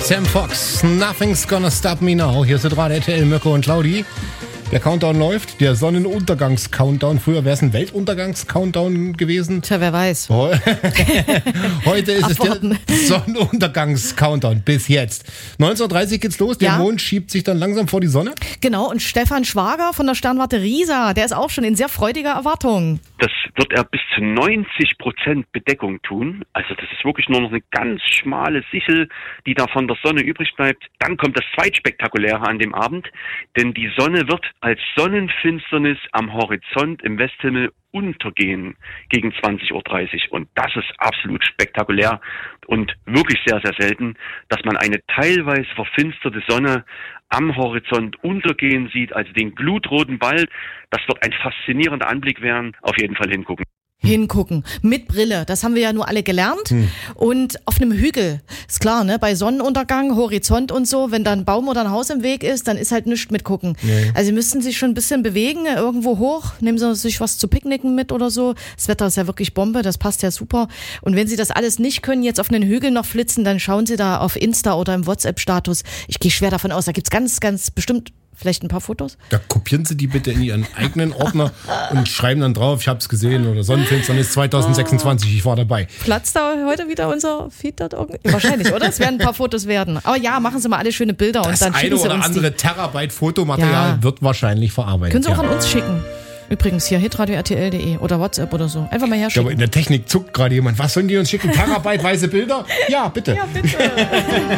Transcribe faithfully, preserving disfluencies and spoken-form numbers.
Sam Fox, Nothing's Gonna Stop Me Now. Hier ist gerade R T L, Mirko und Claudi. Der Countdown läuft, der Sonnenuntergangs-Countdown. Früher wäre es ein Weltuntergangs-Countdown gewesen. Tja, wer weiß. Heute ist es der Sonnenuntergangs-Countdown bis jetzt. neunzehn Uhr dreißig geht's los, der Ja. Mond schiebt sich dann langsam vor die Sonne. Genau, und Stefan Schwager von der Sternwarte Riesa, der ist auch schon in sehr freudiger Erwartung. Das wird er bis zu neunzig Prozent Bedeckung tun. Also das ist wirklich nur noch eine ganz schmale Sichel, die da von der Sonne übrig bleibt. Dann kommt das Zweitspektakuläre an dem Abend, denn die Sonne wird als Sonnenfinsternis am Horizont im Westhimmel untergehen gegen zwanzig Uhr dreißig. Und das ist absolut spektakulär und wirklich sehr, sehr selten, dass man eine teilweise verfinsterte Sonne am Horizont untergehen sieht, also den glutroten Ball. Das wird ein faszinierender Anblick werden. Auf jeden Fall hingucken. Hingucken. Mit Brille. Das haben wir ja nur alle gelernt. Hm. Und auf einem Hügel. Ist klar, ne? Bei Sonnenuntergang, Horizont und so, wenn da ein Baum oder ein Haus im Weg ist, dann ist halt nichts mit gucken. Nee. Also sie müssten sich schon ein bisschen bewegen, irgendwo hoch. Nehmen sie sich was zu picknicken mit oder so. Das Wetter ist ja wirklich Bombe, das passt ja super. Und wenn sie das alles nicht können, jetzt auf einen Hügel noch flitzen, dann schauen sie da auf Insta oder im WhatsApp-Status. Ich gehe schwer davon aus, da gibt's ganz, ganz bestimmt vielleicht ein paar Fotos. Da kopieren Sie die bitte in Ihren eigenen Ordner und schreiben dann drauf, ich habe es gesehen oder Sonnenfinsternis zwanzig sechsundzwanzig, ich war dabei. Platzt da heute wieder unser Feed dort irgendwie? Wahrscheinlich, oder? Es werden ein paar Fotos werden. Aber ja, machen Sie mal alle schöne Bilder Das und dann eine schicken Sie oder uns andere die. Terabyte Fotomaterial Ja. wird wahrscheinlich verarbeitet. Können Sie auch ja. an uns schicken. Übrigens hier hitradio punkt r t l punkt d e oder WhatsApp oder so. Einfach mal Ich herschicken. glaube, in der Technik zuckt gerade jemand. Was sollen die uns schicken? Terabyteweise Bilder? Ja, bitte. Ja, bitte.